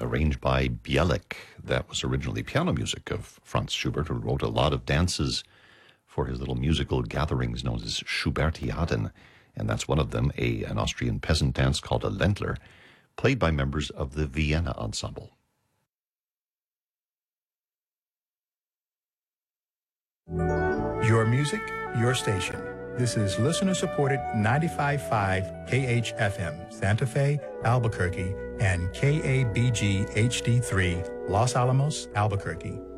arranged by Bielik. That was originally piano music of Franz Schubert, who wrote a lot of dances for his little musical gatherings known as Schubertiaden. And that's one of them, an Austrian peasant dance called a Ländler, played by members of the Vienna Ensemble. Your music, your station. This is listener-supported 95.5 KHFM, Santa Fe, Albuquerque, and KABG HD3, Los Alamos, Albuquerque.